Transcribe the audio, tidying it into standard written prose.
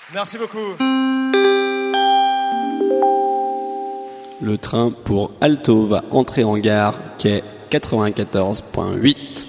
Merci beaucoup. Le train pour Alto va entrer en gare, quai 94.8.